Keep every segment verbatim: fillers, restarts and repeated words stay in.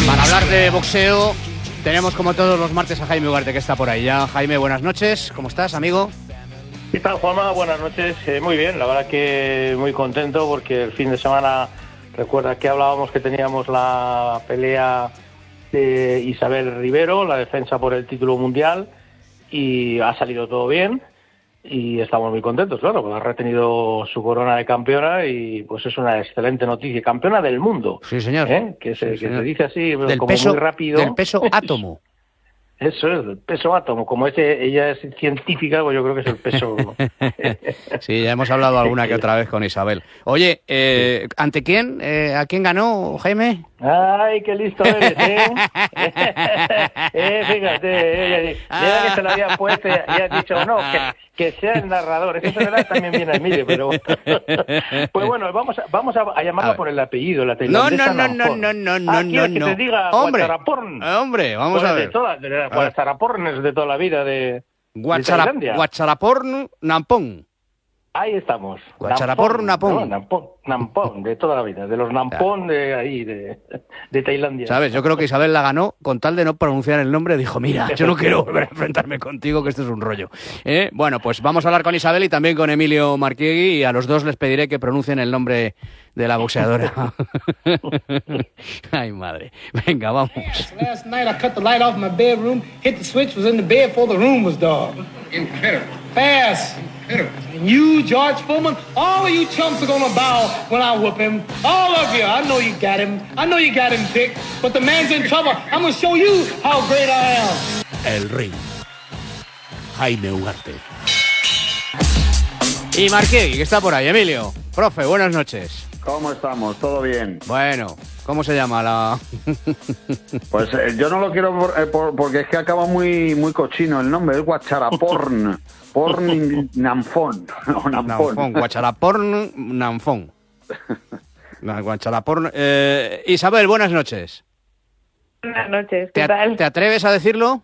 Para hablar de boxeo tenemos como todos los martes a Jaime Ugarte, que está por ahí ya. Jaime, buenas noches, ¿cómo estás, amigo? ¿Qué tal, Juanma? Buenas noches. Eh, muy bien, la verdad que muy contento porque el fin de semana, recuerda que hablábamos que teníamos la pelea de Isabel Rivero, la defensa por el título mundial, y ha salido todo bien y estamos muy contentos, claro, porque ha retenido su corona de campeona y pues es una excelente noticia. Campeona del mundo. Sí, señor. ¿Eh? Que, se, sí, que señor. se dice así, del como peso, muy rápido. Del peso átomo. Eso es, el peso átomo. Como ese, ella es científica, pues yo creo que es el peso. Sí, ya hemos hablado alguna que otra vez con Isabel. Oye, eh, ¿ante quién? Eh, ¿A quién ganó, Jaime? Ay, qué listo eres, ¿eh? eh fíjate, eh, mira que se lo había puesto y ha dicho, no, que, que sea el narrador. Eso se verá también bien a Emilio, pero... Pues bueno, vamos a, vamos a, a llamarlo a por el apellido, la tailandesa. No, no, no, no, no, no, ah, no, no. que te diga Hombre, Guacharaporn. hombre, vamos pues a ver. De toda, de, Guacharaporn es de toda la vida de, Guachara, de Tailandia. Guacharaporn, Nampón. Ahí estamos. Guacharaporn, Nampón. No, Nampón, Nampón, de toda la vida, de los Nampón de ahí, de, de Tailandia. ¿Sabes? Yo creo que Isabel la ganó con tal de no pronunciar el nombre. Dijo, mira, yo no quiero volver a enfrentarme contigo, que esto es un rollo. ¿Eh? Bueno, pues vamos a hablar con Isabel y también con Emilio Marquiegui, y a los dos les pediré que pronuncien el nombre de la boxeadora. Ay, madre. Venga, vamos. Last night I cut the light off my bedroom, hit the switch, was in the bed before the room was dark. Incredible. Fast. Incredible. And you, George Foreman, all of you chumps are gonna bow when I whoop him. All of you. I know you got him. I know you got him picked. But the man's in trouble. I'm gonna show you how great I am. El ring. Jaime Ugarte. Y Marquiegui, que está por ahí. Emilio, profe, buenas noches. ¿Cómo estamos? ¿Todo bien? Bueno, ¿cómo se llama la...? Pues eh, yo no lo quiero por, eh, por, porque es que acaba muy muy cochino el nombre, es Guacharaporn. Porn Nampón. No, Nampón. Nampón, Guacharaporn Nampón. Guacharaporn... Eh, Isabel, buenas noches. Buenas noches, ¿qué ¿Te, tal? ¿Te atreves a decirlo?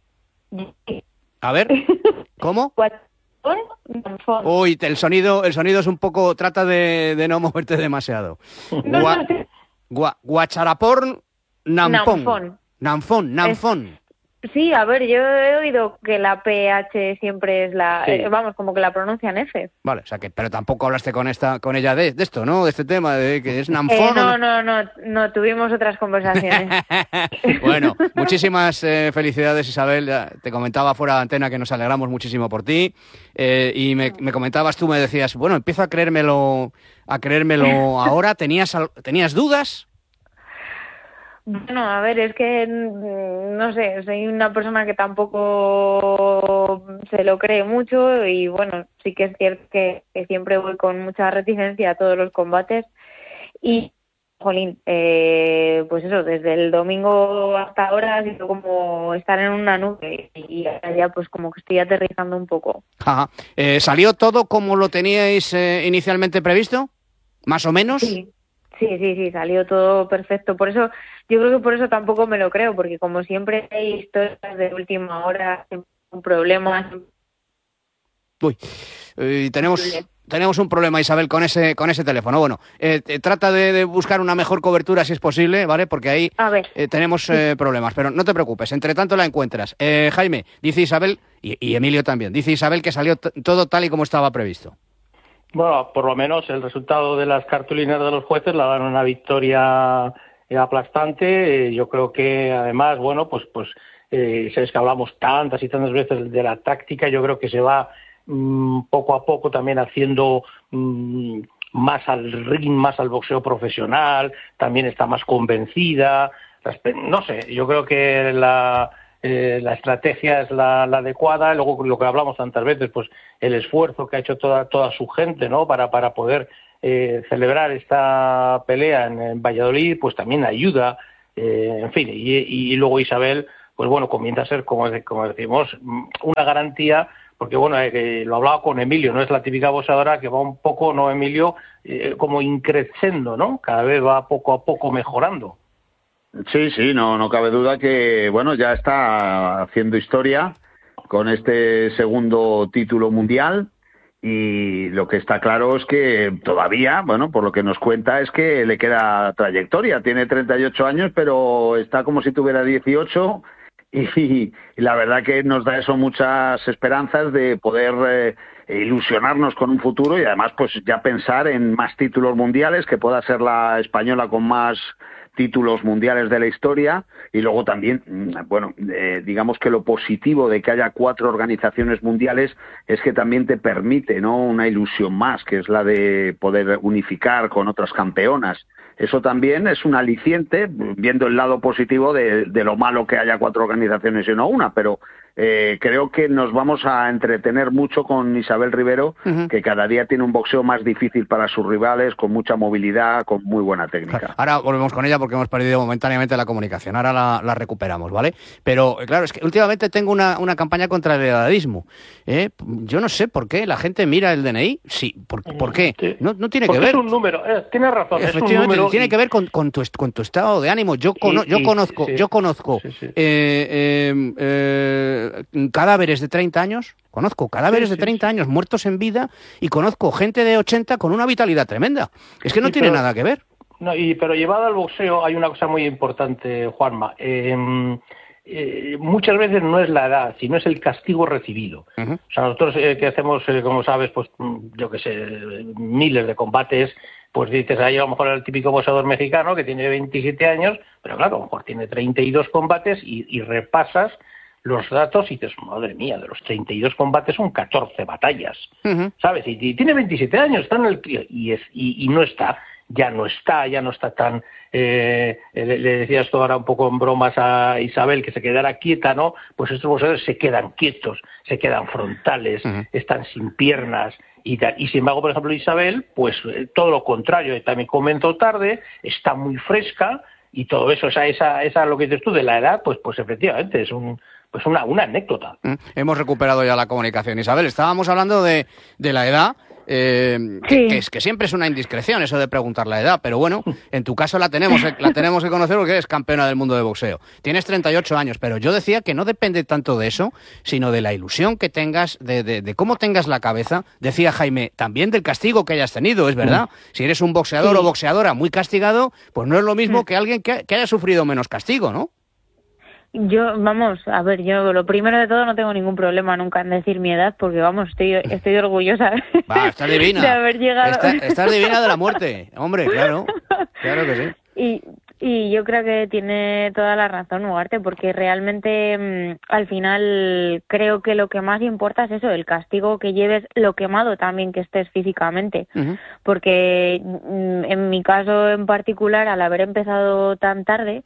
A ver, ¿cómo? Nampón. Uy, el sonido, el sonido es un poco... Trata de, de no moverte demasiado. No, Gua, no, sí. gua, Guacharaporn Nampón. Nampón. Nampón, Nampón. Sí, a ver, yo he oído que la P H siempre es la... Sí. eh, vamos, como que la pronuncian F. Vale, o sea que... Pero tampoco hablaste con esta, con ella de, de esto, ¿no? De este tema, de que es Eh, Nampón. no, no, no, no, tuvimos otras conversaciones. Bueno, muchísimas eh, felicidades, Isabel. Ya te comentaba fuera de antena que nos alegramos muchísimo por ti. Eh, y me, me comentabas tú, me decías, bueno, empiezo a creérmelo, a creérmelo ahora. ¿Tenías, al- ¿tenías dudas? Bueno, a ver, es que, mm, no sé, soy una persona que tampoco se lo cree mucho y bueno, sí que es cierto que, que siempre voy con mucha reticencia a todos los combates y, jolín, eh, pues eso, desde el domingo hasta ahora ha sido como estar en una nube y ahora ya pues como que estoy aterrizando un poco. Ajá. Eh, ¿Salió todo como lo teníais eh, inicialmente previsto? ¿Más o menos? Sí, sí, sí, sí, salió todo perfecto. Por eso, yo creo que por eso tampoco me lo creo, porque como siempre hay historias de última hora, siempre hay un problema. Uy, eh, tenemos... Tenemos un problema, Isabel, con ese con ese teléfono. Bueno, eh, eh, trata de, de buscar una mejor cobertura si es posible, ¿vale? Porque ahí A ver. eh, tenemos eh, problemas, pero no te preocupes, entre tanto la encuentras. Eh, Jaime, dice Isabel, y, y Emilio también, dice Isabel que salió t- todo tal y como estaba previsto. Bueno, por lo menos el resultado de las cartulinas de los jueces la dan una victoria eh, aplastante. Eh, yo creo que además, bueno, pues pues eh, sabes que hablamos tantas y tantas veces de la táctica, yo creo que se va mmm, poco a poco también haciendo mmm, más al ring, más al boxeo profesional, también está más convencida. No sé, yo creo que la... Eh, la estrategia es la, la adecuada, luego lo que hablamos tantas veces, pues el esfuerzo que ha hecho toda toda su gente, ¿no? Para para poder eh, celebrar esta pelea en, en Valladolid, pues también ayuda, eh, en fin, y, y luego Isabel, pues bueno, comienza a ser, como, como decimos, una garantía, porque bueno, eh, lo hablaba con Emilio, no es la típica boxeadora que va un poco, ¿no, Emilio? Eh, como increciendo, ¿no? Cada vez va poco a poco mejorando. Sí, sí, no, no cabe duda que, bueno, ya está haciendo historia con este segundo título mundial Y lo que está claro es que todavía, bueno, por lo que nos cuenta, es que le queda trayectoria. Tiene treinta y ocho años, pero está como si tuviera dieciocho y, y la verdad que nos da eso muchas esperanzas de poder eh, ilusionarnos con un futuro y además pues ya pensar en más títulos mundiales, que pueda ser la española con más títulos mundiales de la historia. Y luego también, bueno, eh, digamos que lo positivo de que haya cuatro organizaciones mundiales es que también te permite, ¿no?, una ilusión más, que es la de poder unificar con otras campeonas. Eso también es un aliciente, viendo el lado positivo de, de lo malo que haya cuatro organizaciones y no una, pero eh, creo que nos vamos a entretener mucho con Isabel Rivero, uh-huh. que cada día tiene un boxeo más difícil para sus rivales, con mucha movilidad, con muy buena técnica. Ahora volvemos con ella porque hemos perdido momentáneamente la comunicación, ahora la, la recuperamos, ¿vale? Pero claro, es que últimamente tengo una, una campaña contra el edadismo. ¿eh? Yo no sé por qué la gente mira el D N I. Sí, ¿por, ¿por qué? Sí. No, no tiene porque que ver. Es un número, eh, tienes razón, es un tiene número. Y... que ver con, con, tu, con tu estado de ánimo. Yo, cono, y, yo y, conozco, sí. yo conozco sí, sí. Eh, eh, eh, cadáveres de treinta años, conozco cadáveres sí, sí, de treinta sí. años muertos en vida y conozco gente de ochenta con una vitalidad tremenda. Es que no sí, tiene pero, nada que ver. No, y pero llevado al boxeo hay una cosa muy importante, Juanma. Eh, eh, muchas veces no es la edad, sino es el castigo recibido. Uh-huh. O sea, nosotros eh, que hacemos, eh, como sabes, pues yo que sé, miles de combates. Pues dices, ahí a lo mejor el típico boxeador mexicano que tiene veintisiete años, pero claro, a lo mejor tiene treinta y dos combates y, y repasas los datos y dices, madre mía, de los treinta y dos combates son catorce batallas, uh-huh. ¿sabes? Y, y tiene veintisiete años, está en el y es y, y no está, ya no está, ya no está tan... Eh, le, le decías tú ahora un poco en bromas a Isabel que se quedara quieta, ¿no? Pues estos boxeadores se quedan quietos, se quedan frontales, uh-huh. están sin piernas... Y, y sin embargo, por ejemplo, Isabel, pues eh, todo lo contrario, también comenzó tarde, está muy fresca y todo eso, esa, esa, esa lo que dices tú de la edad, pues, pues efectivamente es un, pues una, una anécdota. Mm, hemos recuperado ya la comunicación. Isabel, estábamos hablando de, de la edad. Eh, sí. que, que, es, que siempre es una indiscreción eso de preguntar la edad, pero bueno, en tu caso la tenemos, la tenemos que conocer porque eres campeona del mundo de boxeo. Tienes treinta y ocho años, pero yo decía que no depende tanto de eso, sino de la ilusión que tengas, de, de, de cómo tengas la cabeza. Decía Jaime, también del castigo que hayas tenido, es verdad. Si eres un boxeador sí. o boxeadora muy castigado, pues no es lo mismo que alguien que, que haya sufrido menos castigo, ¿no? Yo, vamos, a ver, yo lo primero de todo no tengo ningún problema nunca en decir mi edad porque, vamos, estoy estoy orgullosa Va, estás divina. de haber llegado. Está, estás divina de la muerte, hombre, claro, claro que sí. Y, y yo creo que tiene toda la razón Ugarte porque realmente mmm, al final creo que lo que más importa es eso, el castigo que lleves, lo quemado también que estés físicamente. Uh-huh. Porque mmm, en mi caso en particular, al haber empezado tan tarde,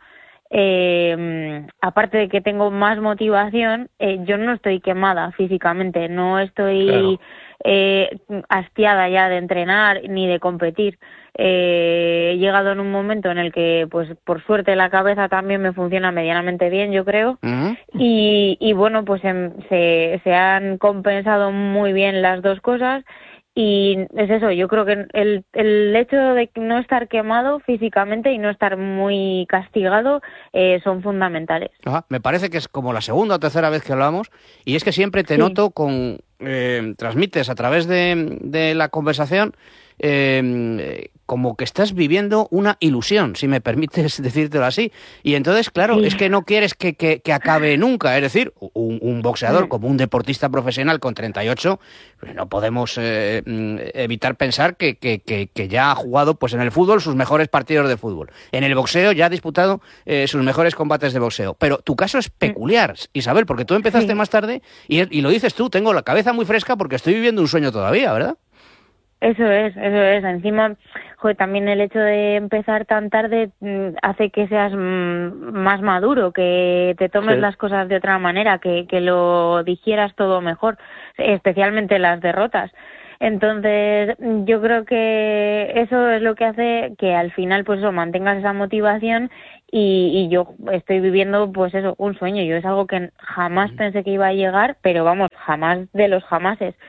Eh, aparte de que tengo más motivación, eh, yo no estoy quemada físicamente, no estoy claro. eh, hastiada ya de entrenar ni de competir. Eh, he llegado en un momento en el que, pues por suerte, la cabeza también me funciona medianamente bien, yo creo, uh-huh. y, y bueno, pues en, se, se han compensado muy bien las dos cosas. Y es eso, yo creo que el, el hecho de no estar quemado físicamente y no estar muy castigado eh, son fundamentales. Ajá, me parece que es como la segunda o tercera vez que hablamos y es que siempre te sí. noto con... Eh, transmites a través de, de la conversación eh, como que estás viviendo una ilusión, si me permites decírtelo así. Y entonces, claro, sí. es que no quieres que, que, que acabe nunca. Es decir, un, un boxeador sí. como un deportista profesional con treinta y ocho, pues no podemos eh, evitar pensar que, que, que, que ya ha jugado pues en el fútbol sus mejores partidos de fútbol. En el boxeo ya ha disputado eh, sus mejores combates de boxeo. Pero tu caso es peculiar, Isabel, porque tú empezaste sí. más tarde y, y lo dices tú, tengo la cabeza muy fresca porque estoy viviendo un sueño todavía, ¿verdad? Eso es, eso es. Encima, joder, también el hecho de empezar tan tarde mmm, hace que seas mmm, más maduro, que te tomes sí. las cosas de otra manera, que, que lo digieras todo mejor, especialmente las derrotas. Entonces, yo creo que eso es lo que hace que al final, pues eso, mantengas esa motivación y, y yo estoy viviendo, pues eso, un sueño. Yo es algo que jamás pensé que iba a llegar, pero vamos, jamás de los jamases.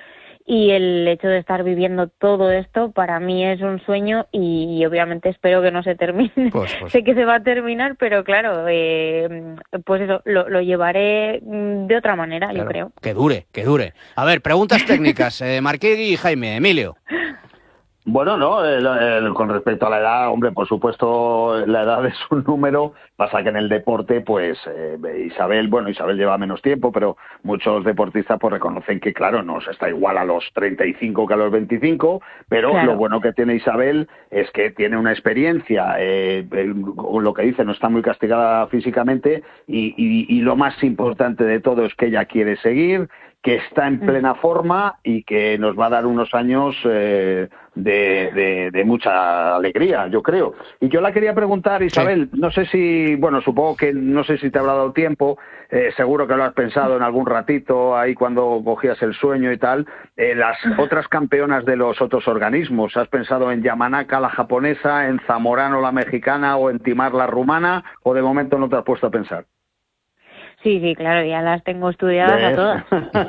y el hecho de estar viviendo todo esto para mí es un sueño y, y obviamente espero que no se termine. Pues, pues. Sé que se va a terminar, pero claro, eh, pues eso, lo, lo llevaré de otra manera, claro, yo creo. Que dure, que dure. A ver, preguntas técnicas, eh, Marquegui y Jaime. Emilio. Bueno, no, el, el, con respecto a la edad, hombre, por supuesto, la edad es un número. Pasa que en el deporte, pues, eh, Isabel, bueno, Isabel lleva menos tiempo, pero muchos deportistas pues reconocen que, claro, no está igual a los treinta y cinco que a los veinticinco, pero claro, lo bueno que tiene Isabel es que tiene una experiencia, eh, lo que dice, no está muy castigada físicamente y, y, y lo más importante de todo es que ella quiere seguir, que está en plena forma y que nos va a dar unos años eh, de, de, de mucha alegría, yo creo. Y yo la quería preguntar, Isabel, sí. no sé si, bueno, supongo que no sé si te habrá dado tiempo, eh, seguro que lo has pensado en algún ratito, ahí cuando cogías el sueño y tal, eh, las otras campeonas de los otros organismos, ¿has pensado en Yamanaka, la japonesa, en Zamorano, la mexicana, o en Timar, la rumana, o de momento no te has puesto a pensar? Sí, sí, claro, ya las tengo estudiadas ¿ves? A todas.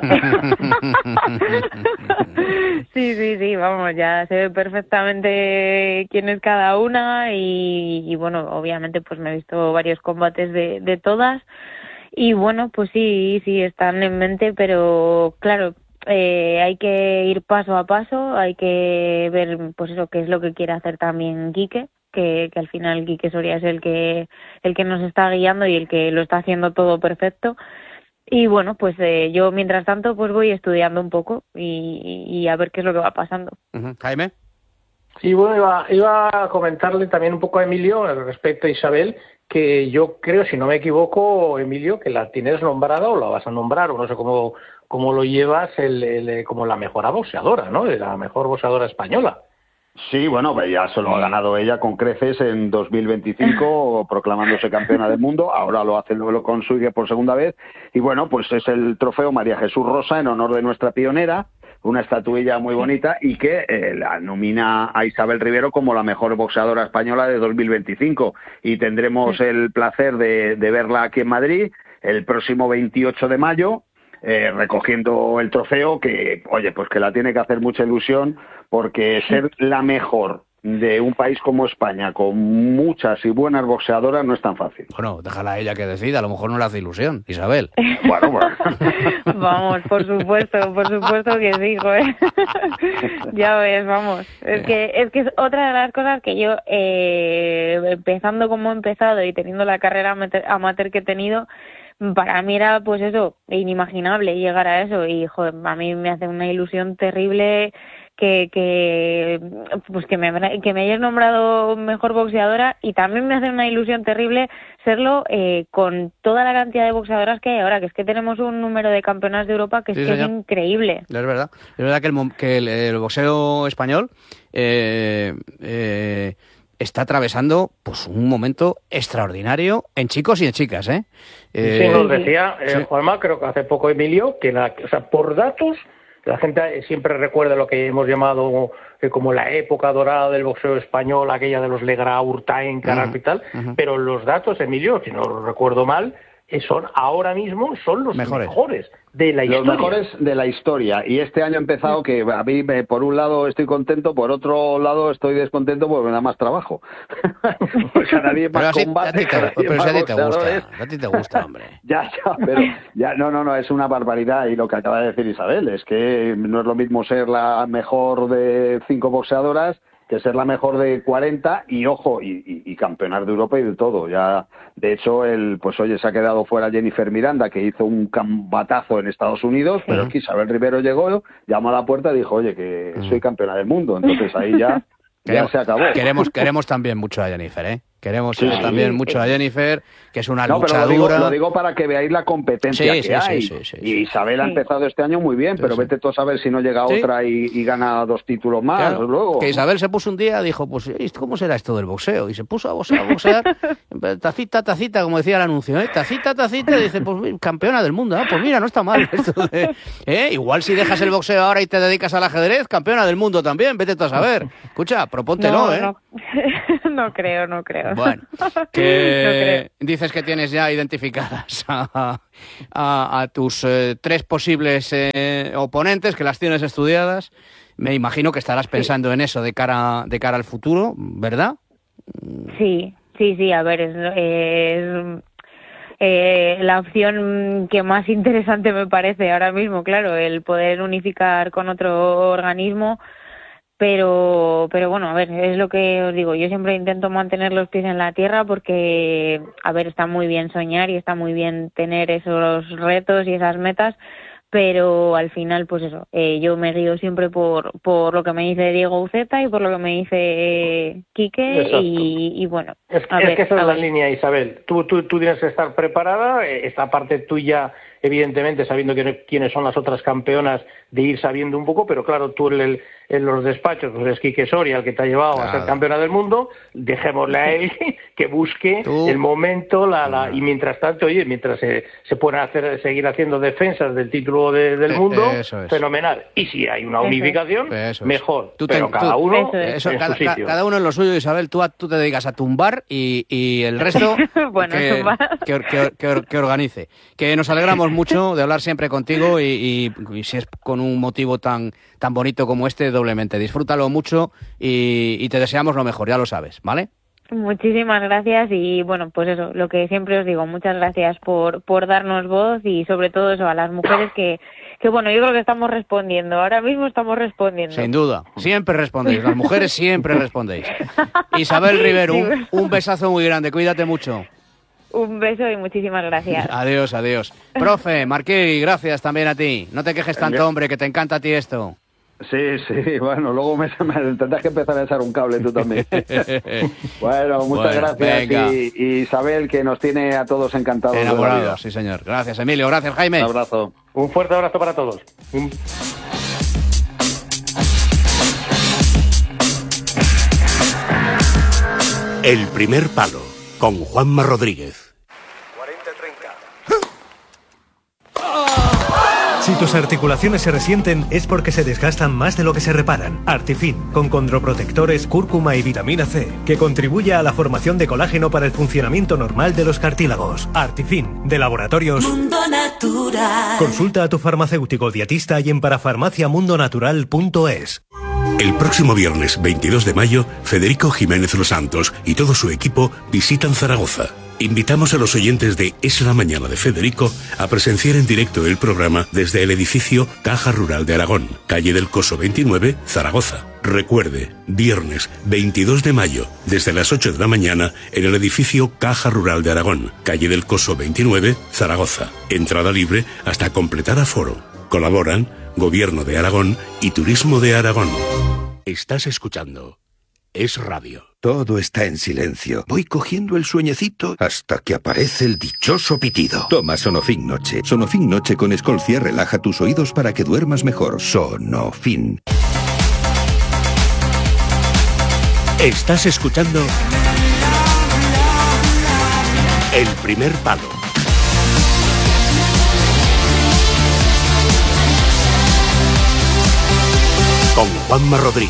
Sí, sí, sí, vamos, ya se ve perfectamente quién es cada una y, y bueno, obviamente pues me he visto varios combates de, de todas y bueno, pues sí, sí, están en mente, pero claro, eh, hay que ir paso a paso, hay que ver pues eso, qué es lo que quiere hacer también Quique. Que, que al final Quique Soria es el que el que nos está guiando y el que lo está haciendo todo perfecto y bueno, pues eh, yo mientras tanto pues voy estudiando un poco y, y a ver qué es lo que va pasando. Uh-huh. Jaime. Sí, bueno, iba, iba a comentarle también un poco a Emilio respecto a Isabel, que yo creo, si no me equivoco, Emilio, que la tienes nombrada o la vas a nombrar, o no sé cómo, cómo lo llevas, el, el, como la mejor boxeadora, ¿no? La mejor boxeadora española. Sí, bueno, ya se lo ha ganado ella con creces en dos mil veinticinco, proclamándose campeona del mundo. Ahora lo hace, lo consigue por segunda vez. Y bueno, pues es el trofeo María Jesús Rosa en honor de nuestra pionera, una estatuilla muy bonita y que eh, la nomina a Isabel Rivero como la mejor boxeadora española de dos mil veinticinco. Y tendremos el placer de, de verla aquí en Madrid el próximo veintiocho de mayo. Eh, recogiendo el trofeo que, oye, pues que la tiene que hacer mucha ilusión porque ser la mejor de un país como España con muchas y buenas boxeadoras no es tan fácil. Bueno, déjala a ella que decida, a lo mejor no le hace ilusión, Isabel. Bueno, bueno. Vamos, por supuesto, por supuesto que sí, joder. Ya ves, vamos. Es que, es que es otra de las cosas que yo, eh, empezando como he empezado y teniendo la carrera amateur que he tenido, para mí era, pues eso, inimaginable llegar a eso y, joder, a mí me hace una ilusión terrible que que pues que me que me hayas nombrado mejor boxeadora y también me hace una ilusión terrible serlo eh, con toda la cantidad de boxeadoras que hay ahora, que es que tenemos un número de campeonas de Europa que, sí, es, que es increíble. Es verdad, es verdad que el, que el, el boxeo español eh, eh, está atravesando pues un momento extraordinario en chicos y en chicas, ¿eh? eh sí, nos decía eh, sí. Juanma, creo que hace poco Emilio, que la, o sea, por datos, la gente siempre recuerda lo que hemos llamado eh, como la época dorada del boxeo español, aquella de los Legra, Urtain, Carrasco uh-huh, y tal, uh-huh. Pero los datos, Emilio, si no lo recuerdo mal, son ahora mismo son los mejores, mejores de la historia. Los mejores de la historia. Y este año ha empezado que a mí, me, por un lado, estoy contento, por otro lado, estoy descontento porque me da más trabajo. Pues cada día más pero combate, así, cada pero si a ti te gusta, a ti te gusta, hombre. Ya, ya, pero ya, no, no, no, es una barbaridad. Y lo que acaba de decir Isabel es que no es lo mismo ser la mejor de cinco boxeadoras que ser la mejor de cuarenta y ojo y, y, y campeonar de Europa y de todo. Ya, de hecho, el pues oye, se ha quedado fuera Jennifer Miranda, que hizo un combatazo en Estados Unidos, pero uh-huh. es que Isabel Rivero llegó, llamó a la puerta y dijo, oye, que uh-huh. soy campeona del mundo. Entonces ahí ya, ya se acabó. Queremos, queremos también mucho a Jennifer, ¿eh? Queremos sí, también sí. mucho a Jennifer, que es una no, luchadora. Pero lo, digo, lo digo para que veáis la competencia sí, que sí, hay. Sí, sí, sí, y Isabel sí. ha empezado este año muy bien, sí, pero sí. vete tú a saber si no llega sí. otra y, y gana dos títulos más claro, luego. Que Isabel se puso un día, dijo, pues, ¿cómo será esto del boxeo? Y se puso a boxear, a boxear tacita, tacita, como decía el anuncio, ¿eh? Tacita, tacita, y dice, pues campeona del mundo, ¿eh? Pues mira, no está mal esto de, ¿eh? Igual si dejas el boxeo ahora y te dedicas al ajedrez, campeona del mundo también, vete tú a saber. Escucha, propóntelo, no, ¿eh? No. No creo, no creo. Bueno, que no creo. Dices que tienes ya identificadas a, a, a tus eh, tres posibles eh, oponentes, que las tienes estudiadas. Me imagino que estarás pensando sí. en eso de cara, de cara al futuro, ¿verdad? Sí, sí, sí, a ver, es... es... Eh, la opción que más interesante me parece ahora mismo, claro, el poder unificar con otro organismo, pero pero bueno, a ver, es lo que os digo, yo siempre intento mantener los pies en la tierra porque, a ver, está muy bien soñar y está muy bien tener esos retos y esas metas, pero al final, pues eso, eh, yo me guío siempre por por lo que me dice Diego Uceta y por lo que me dice eh, Quique y, y bueno. Es, a es ver, que esa a es la ver. línea, Isabel. Tú, tú, tú tienes que estar preparada, esta parte tuya, evidentemente, sabiendo que, quiénes son las otras campeonas, de ir sabiendo un poco, pero claro, tú en, el, en los despachos, pues es Quique Soria el que te ha llevado claro. a ser campeona del mundo, dejémosle a él que busque ¿Tú? el momento, la, la y mientras tanto, oye, mientras se, se puedan hacer, seguir haciendo defensas del título de, del mundo, eso es. fenomenal. Y si hay una unificación, eso es. mejor. Tú pero te, cada tú, uno eso es. en cada, su sitio. Cada uno en lo suyo, Isabel, tú, tú te dedicas a tumbar y, y el resto bueno, que, que, que, que, que organice. Que nos alegramos mucho de hablar siempre contigo y, y, y si es con un motivo tan, tan bonito como este, doblemente. Disfrútalo mucho y, y te deseamos lo mejor, ya lo sabes, ¿vale? Muchísimas gracias y bueno, pues eso, lo que siempre os digo, muchas gracias por, por darnos voz y sobre todo eso a las mujeres que, que bueno, yo creo que estamos respondiendo, ahora mismo estamos respondiendo. Sin duda, siempre respondéis, las mujeres siempre respondéis. Isabel Rivero, un, un besazo muy grande, cuídate mucho. Un beso y muchísimas gracias. Adiós, adiós. Profe, Marquí, gracias también a ti. No te quejes tanto, hombre, que te encanta a ti esto. Sí, sí, bueno, luego me, me tendrás que empezar a echar un cable tú también. Bueno, muchas bueno, gracias y, y Isabel, que nos tiene a todos encantados. Enamorados, sí señor. Gracias, Emilio, gracias, Jaime. Un abrazo. Un fuerte abrazo para todos. Un... El primer palo, con Juanma Rodríguez. Si tus articulaciones se resienten es porque se desgastan más de lo que se reparan. Artifin, con condroprotectores, cúrcuma y vitamina C, que contribuye a la formación de colágeno para el funcionamiento normal de los cartílagos. Artifin, de Laboratorios Mundo Natural. Consulta a tu farmacéutico dietista y en parafarmacia mundo natural punto es. El próximo viernes veintidós de mayo, Federico Jiménez Los Santos y todo su equipo visitan Zaragoza. Invitamos a los oyentes de Es la Mañana de Federico a presenciar en directo el programa desde el edificio Caja Rural de Aragón, calle del Coso veintinueve, Zaragoza. Recuerde, viernes veintidós de mayo, desde las ocho de la mañana, en el edificio Caja Rural de Aragón, calle del Coso veintinueve, Zaragoza. Entrada libre hasta completar aforo. Colaboran Gobierno de Aragón y Turismo de Aragón. Estás escuchando Es Radio. Todo está en silencio. Voy cogiendo el sueñecito hasta que aparece el dichoso pitido. Toma Sonofin Noche. Sonofin Noche con Escolcia relaja tus oídos para que duermas mejor. Sonofin. Estás escuchando El primer palo. Con Juanma Rodríguez.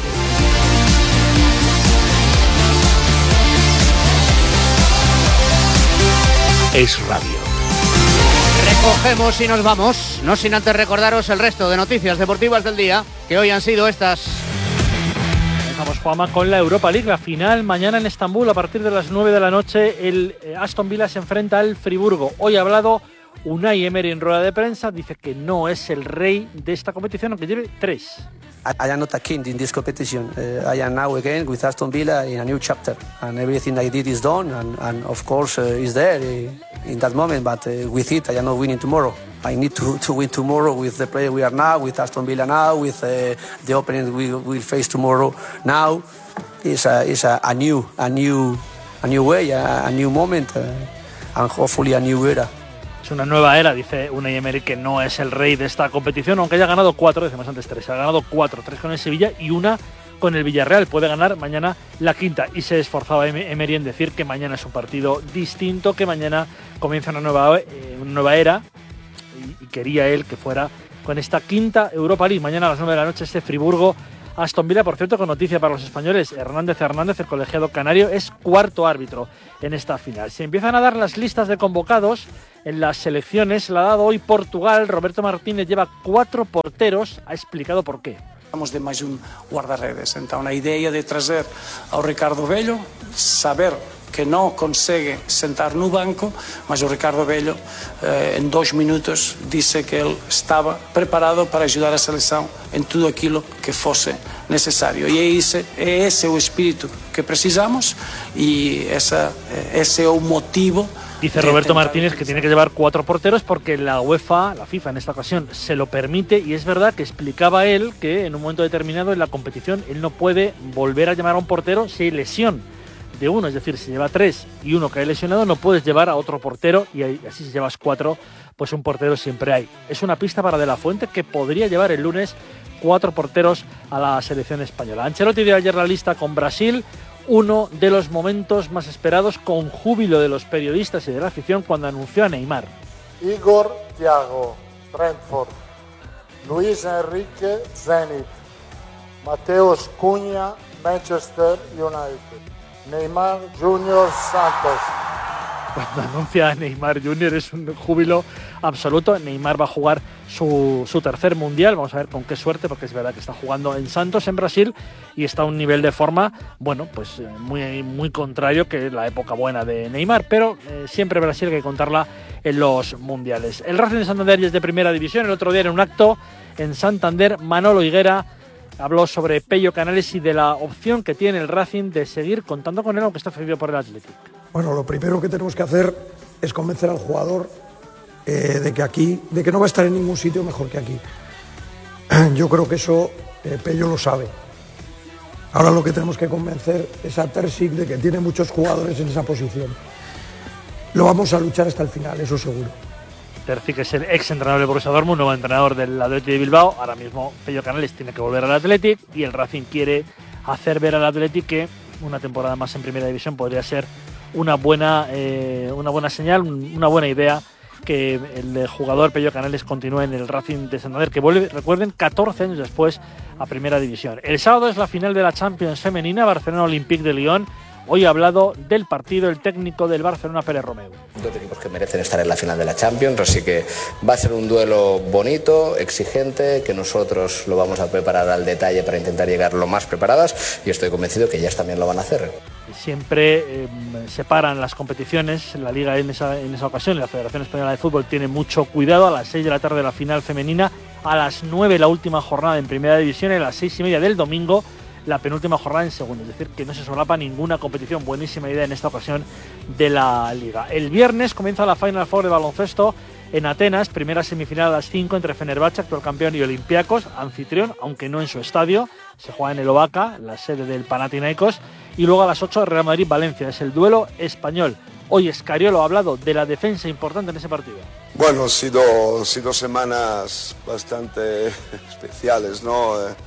Es Radio. Recogemos y nos vamos, no sin antes recordaros el resto de noticias deportivas del día, que hoy han sido estas. Vamos, Juanma, con la Europa League, la final mañana en Estambul a partir de las nueve de la noche. El Aston Villa se enfrenta al Friburgo. Hoy ha hablado Unai Emery en rueda de prensa, dice que no es el rey de esta competición, aunque lleve tres. I am not a king in this competition. Uh, I am now again with Aston Villa in a new chapter, and everything I did is done, and, and of course uh, is there uh, in that moment. But uh, with it, I am not winning tomorrow. I need to, to win tomorrow with the player we are now, with Aston Villa now, with uh, the opponent we will face tomorrow. Now is a is a, a new a new a new way, a, a new moment, uh, and hopefully a new era. Es una nueva era, dice Unai Emery, que no es el rey de esta competición, aunque haya ganado cuatro, decimos antes tres, ha ganado cuatro, tres con el Sevilla y una con el Villarreal. Puede ganar mañana la quinta y se esforzaba Emery en decir que mañana es un partido distinto, que mañana comienza una nueva, eh, una nueva era y, y quería él que fuera con esta quinta Europa League. Mañana a las nueve de la noche este Friburgo Aston Villa, por cierto, con noticia para los españoles, Hernández Hernández, el colegiado canario, es cuarto árbitro en esta final. Se empiezan a dar las listas de convocados en las selecciones, la ha dado hoy Portugal. Roberto Martínez lleva cuatro porteros, ha explicado por qué. Vamos de mais um guarda-redes, então a ideia de trazer ao Ricardo Velho, saber que não consegue sentar no banco, mas o Ricardo Velho eh, em dois minutos disse que ele estava preparado para ajudar a seleção em tudo aquilo que fosse necessário. E é esse, é esse o espírito que precisamos e essa, esse é o motivo. Dice Roberto Martínez que tiene que llevar cuatro porteros porque la UEFA, la FIFA en esta ocasión, se lo permite, y es verdad que explicaba él que en un momento determinado en la competición él no puede volver a llamar a un portero si hay lesión de uno, es decir, si lleva tres y uno cae lesionado no puedes llevar a otro portero, y así si llevas cuatro, pues un portero siempre hay. Es una pista para De La Fuente que podría llevar el lunes cuatro porteros a la selección española. Ancelotti dio ayer la lista con Brasil, uno de los momentos más esperados, con júbilo de los periodistas y de la afición cuando anunció a Neymar. Igor Thiago, Brentford. Luis Enrique, Zenit. Mateus Cunha, Manchester United. Neymar Junior, Santos. Cuando anuncia a Neymar Junior es un júbilo absoluto. Neymar va a jugar su, su tercer mundial, vamos a ver con qué suerte, porque es verdad que está jugando en Santos, en Brasil, y está a un nivel de forma, bueno, pues muy, muy contrario que la época buena de Neymar, pero eh, siempre Brasil hay que contarla en los mundiales. El Racing de Santander ya es de primera división. El otro día en un acto en Santander, Manolo Higuera habló sobre Pello Canales y de la opción que tiene el Racing de seguir contando con él, aunque está cedido por el Athletic. Bueno, lo primero que tenemos que hacer es convencer al jugador eh, de que aquí, de que no va a estar en ningún sitio mejor que aquí. Yo creo que eso eh, Pello lo sabe. Ahora lo que tenemos que convencer es a Terzic de que tiene muchos jugadores en esa posición. Lo vamos a luchar hasta el final, eso seguro. Terzic es el ex entrenador del Borussia Dortmund, nuevo entrenador del Athletic de Bilbao. Ahora mismo Pello Canales tiene que volver al Athletic y el Racing quiere hacer ver al Athletic que una temporada más en primera división podría ser una buena, eh, una buena señal, una buena idea que el jugador Pello Canales continúe en el Racing de Santander, que vuelve, recuerden, catorce años después a primera división. El sábado es la final de la Champions femenina, Barcelona Olympique de Lyon. Hoy ha hablado del partido el técnico del Barcelona, Pérez Romeu. Dos equipos que merecen estar en la final de la Champions, así que va a ser un duelo bonito, exigente, que nosotros lo vamos a preparar al detalle para intentar llegar lo más preparadas, y estoy convencido que ellas también lo van a hacer. Siempre eh, separan las competiciones, la Liga en esa, en esa ocasión, la Federación Española de Fútbol tiene mucho cuidado. A las seis de la tarde la final femenina, a las nueve la última jornada en primera división, y a las seis y media del domingo la penúltima jornada en segunda, es decir, que no se solapa ninguna competición. Buenísima idea en esta ocasión de la Liga. El viernes comienza la Final Four de baloncesto en Atenas, primera semifinal a las cinco entre Fenerbahce, actual campeón, y Olympiacos, anfitrión, aunque no en su estadio. Se juega en el Ovaca, la sede del Panathinaikos, y luego a las ocho Real Madrid-Valencia, es el duelo español. Hoy Escariolo ha hablado de la defensa importante en ese partido. Bueno, han sido, han sido semanas bastante especiales, ¿no? Eh,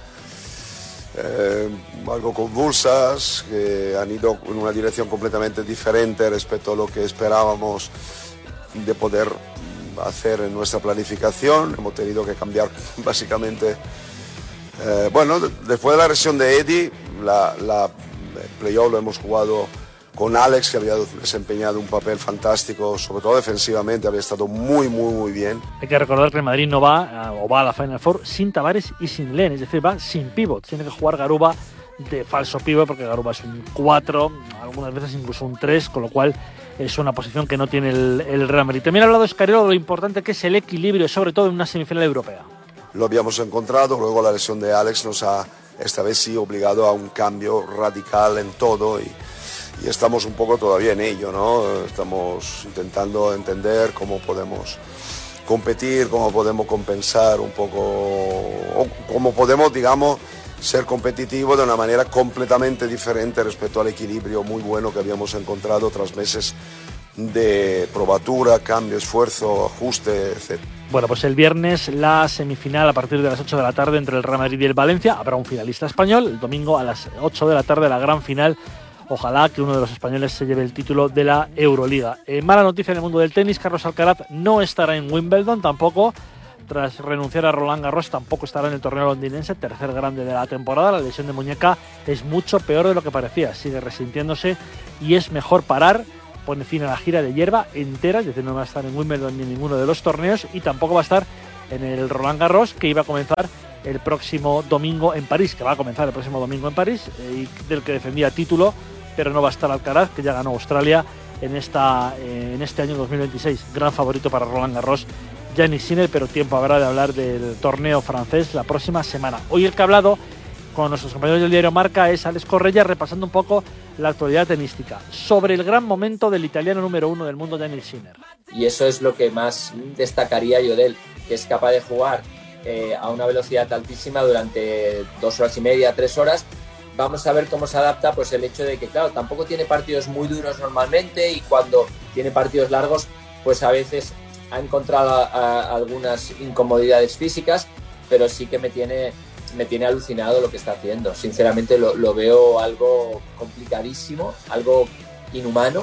eh, algo convulsas, que han ido en una dirección completamente diferente respecto a lo que esperábamos de poder hacer en nuestra planificación. Hemos tenido que cambiar básicamente. Eh, bueno, después de la lesión de Eddie, la, la el playoff lo hemos jugado con Alex, que había desempeñado un papel fantástico, sobre todo defensivamente, había estado muy, muy, muy bien. Hay que recordar que el Madrid no va, o va a la Final Four sin Tavares y sin Len, es decir, va sin pivot. Tiene que jugar Garuba de falso pivot, porque Garuba es un cuatro, algunas veces incluso un tres, con lo cual es una posición que no tiene el, el Real Madrid. También ha hablado Escariolo de lo importante que es el equilibrio, sobre todo en una semifinal europea. Lo habíamos encontrado, luego la lesión de Alex nos ha, esta vez sí, obligado a un cambio radical en todo, y Y estamos un poco todavía en ello, ¿no? Estamos intentando entender cómo podemos competir, cómo podemos compensar un poco, o cómo podemos, digamos, ser competitivos de una manera completamente diferente respecto al equilibrio muy bueno que habíamos encontrado tras meses de probatura, cambio, esfuerzo, ajuste, etcétera. Bueno, pues el viernes la semifinal a partir de las ocho de la tarde entre el Real Madrid y el Valencia. Habrá un finalista español. El domingo a las ocho de la tarde la gran final. Ojalá que uno de los españoles se lleve el título de la Euroliga. Eh, mala noticia en el mundo del tenis, Carlos Alcaraz no estará en Wimbledon, tampoco tras renunciar a Roland Garros, tampoco estará en el torneo londinense, tercer grande de la temporada. La lesión de muñeca es mucho peor de lo que parecía, sigue resintiéndose y es mejor parar. Pone fin a la gira de hierba entera, es decir, no va a estar en Wimbledon ni en ninguno de los torneos y tampoco va a estar en el Roland Garros, que iba a comenzar el próximo domingo en París, que va a comenzar el próximo domingo en París, eh, y del que defendía título, pero no va a estar Alcaraz, que ya ganó Australia en, esta, eh, en este año dos mil veintiséis. Gran favorito para Roland Garros, Jannik Sinner, pero tiempo habrá de hablar del torneo francés la próxima semana. Hoy el que ha hablado con nuestros compañeros del diario Marca es Alex Correia, repasando un poco la actualidad tenística sobre el gran momento del italiano número uno del mundo, Jannik Sinner. Y eso es lo que más destacaría yo de él, que es capaz de jugar eh, a una velocidad altísima durante dos horas y media, tres horas. Vamos a ver cómo se adapta pues el hecho de que, claro, tampoco tiene partidos muy duros normalmente, y cuando tiene partidos largos, pues a veces ha encontrado a, a algunas incomodidades físicas, pero sí que me tiene... me tiene alucinado lo que está haciendo. Sinceramente lo, lo veo algo complicadísimo, algo inhumano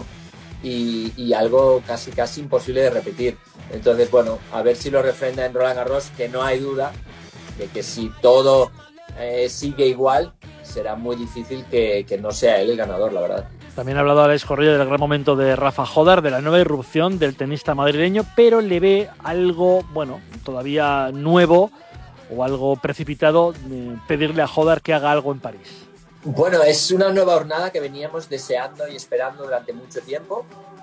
y, y algo casi casi imposible de repetir. Entonces, bueno, a ver si lo refrenda en Roland Garros, que no hay duda de que si todo eh, sigue igual, será muy difícil que, que no sea él el ganador, la verdad. También ha hablado Alex Correia del gran momento de Rafa Jodar, de la nueva irrupción del tenista madrileño, pero le ve algo, bueno, todavía nuevo o algo precipitado, eh, pedirle a Jodar que haga algo en París. Bueno, es una nueva jornada que veníamos deseando y esperando durante mucho tiempo,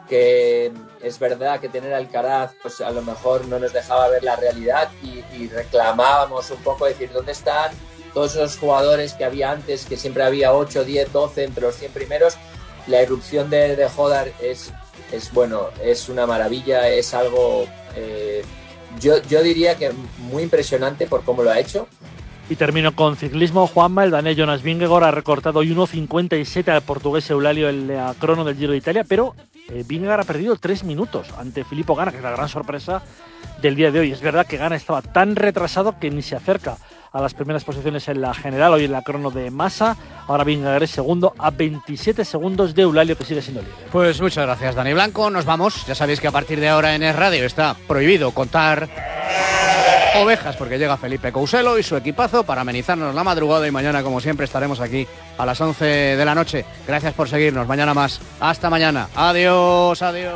que es verdad que tener a Alcaraz pues a lo mejor no nos dejaba ver la realidad y, y reclamábamos un poco, decir, ¿dónde están todos esos jugadores que había antes, que siempre había ocho, diez, doce entre los cien primeros? La irrupción de, de Jodar es, es, bueno, es una maravilla, es algo... Eh, Yo, yo diría que muy impresionante por cómo lo ha hecho. Y termino con ciclismo. Juanma, el danés Jonas Vingegaard ha recortado hoy uno cincuenta y siete al portugués Eulalio en la crono del Giro de Italia, pero eh, Vingegaard ha perdido tres minutos ante Filippo Ganna, que es la gran sorpresa del día de hoy. Es verdad que Ganna estaba tan retrasado que ni se acerca a las primeras posiciones en la general, hoy en la crono de Massa. Ahora Vingegaard es segundo a veintisiete segundos de Eulalio, que sigue siendo líder. Pues muchas gracias, Dani Blanco. Nos vamos. Ya sabéis que a partir de ahora en Es Radio está prohibido contar ovejas, porque llega Felipe Couselo y su equipazo para amenizarnos la madrugada, y mañana, como siempre, estaremos aquí a las once de la noche. Gracias por seguirnos. Mañana más. Hasta mañana. Adiós, adiós.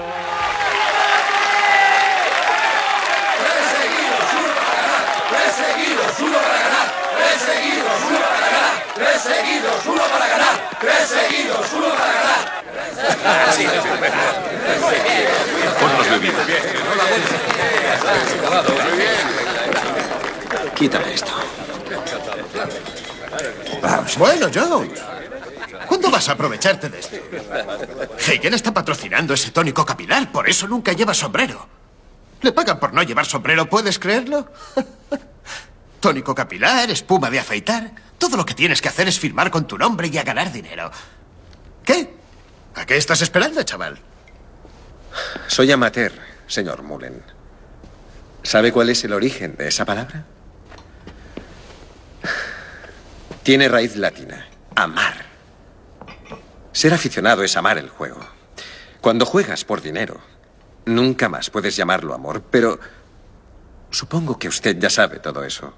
Tres seguidos, uno para ganar. Tres seguidos, uno para ganar. Sí, pon las bebidas. Quítame esto. Bueno, Jones, ¿cuándo vas a aprovecharte de esto? Heiken está patrocinando ese tónico capilar, por eso nunca lleva sombrero. Le pagan por no llevar sombrero, ¿puedes creerlo? Tónico capilar, espuma de afeitar. Todo lo que tienes que hacer es firmar con tu nombre y a ganar dinero. ¿Qué? ¿A qué estás esperando, chaval? Soy amateur, señor Mullen. ¿Sabe cuál es el origen de esa palabra? Tiene raíz latina. Amar. Ser aficionado es amar el juego. Cuando juegas por dinero, nunca más puedes llamarlo amor, pero supongo que usted ya sabe todo eso.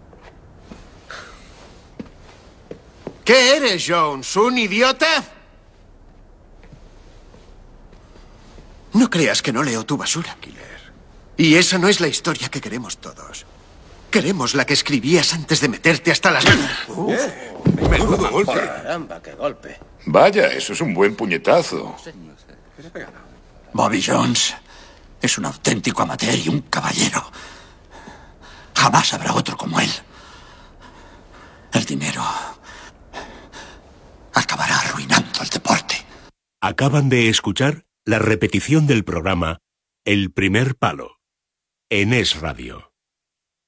¿Qué eres, Jones? ¿Un idiota? No creas que no leo tu basura, Killer. Y esa no es la historia que queremos todos. Queremos la que escribías antes de meterte hasta las manos. Eh, menudo golpe. Caramba, qué golpe. Vaya, eso es un buen puñetazo. Bobby Jones es un auténtico amateur y un caballero. Jamás habrá otro como él. El dinero acabará arruinando el deporte. Acaban de escuchar la repetición del programa El Primer Palo en Es Radio.